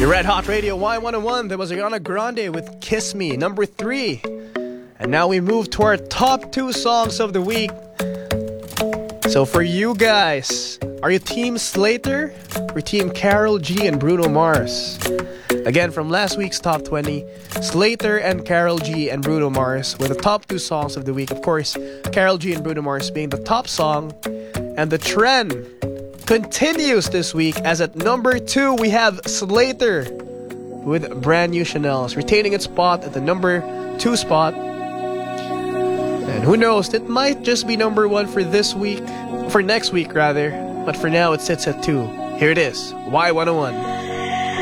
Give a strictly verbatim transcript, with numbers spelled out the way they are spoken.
Your Red Hot Radio Y one oh one. There was Ariana Grande with Kiss Me, number three. And now we move to our top two songs of the week. So for you guys, are you Team Slater or Team Karol G and Bruno Mars? Again, from last week's top twenty, Slater and Karol G and Bruno Mars were the top two songs of the week. Of course, Karol G and Bruno Mars being the top song. And the trend continues this week, as at number two we have Slater with Brand New Chanels, retaining its spot at the number two spot. And who knows, it might just be number one for this week, for next week rather, but for now it sits at two. Here it is, Y one oh one.